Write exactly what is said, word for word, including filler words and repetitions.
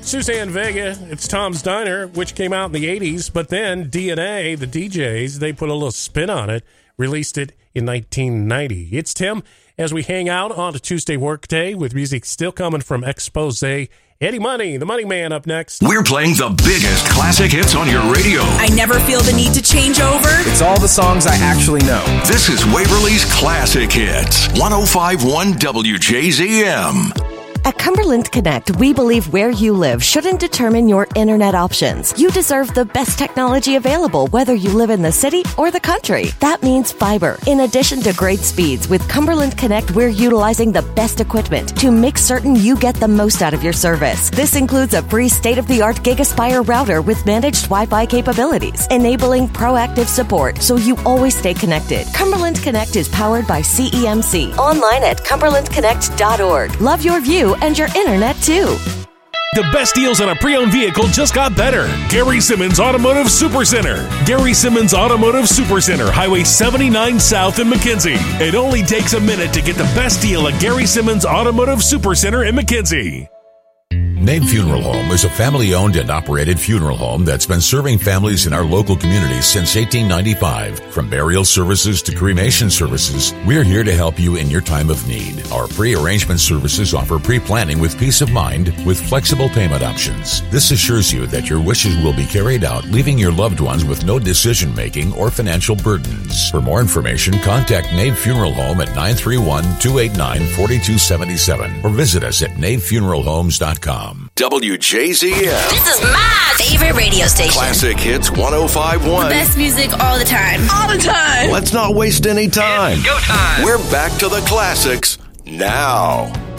Suzanne Vega, it's Tom's Diner, which came out in the eighties, but then D N A, the D Js, they put a little spin on it, released it in nineteen ninety. It's Tim, as we hang out on a Tuesday workday with music still coming from Expose. Eddie Money, the Money Man, up next. We're playing the biggest classic hits on your radio. I never feel the need to change over. It's all the songs I actually know. This is Waverly's Classic Hits, one oh five point one W J Z M. At Cumberland Connect, we believe where you live shouldn't determine your internet options. You deserve the best technology available, whether you live in the city or the country. That means fiber. In addition to great speeds, with Cumberland Connect, we're utilizing the best equipment to make certain you get the most out of your service. This includes a free state-of-the-art GigaSpire router with managed Wi-Fi capabilities, enabling proactive support so you always stay connected. Cumberland Connect is powered by C E M C. Online at cumberland connect dot org. Love your view and your internet too. The best deals on a pre-owned vehicle just got better. Gary Simmons Automotive Supercenter. Gary Simmons Automotive Supercenter, Highway seventy-nine South in McKenzie. It only takes a minute to get the best deal at Gary Simmons Automotive Supercenter in McKenzie. Nave Funeral Home is a family-owned and operated funeral home that's been serving families in our local communities since eighteen ninety-five. From burial services to cremation services, we're here to help you in your time of need. Our pre-arrangement services offer pre-planning with peace of mind with flexible payment options. This assures you that your wishes will be carried out, leaving your loved ones with no decision-making or financial burdens. For more information, contact Nave Funeral Home at nine three one, two eight nine, four two seven seven or visit us at nave funeral homes dot com. W J Z M. This is my favorite radio station. Classic Hits one oh five point one. The best music all the time. All the time. Let's not waste any time. It's go time. We're back to the classics now.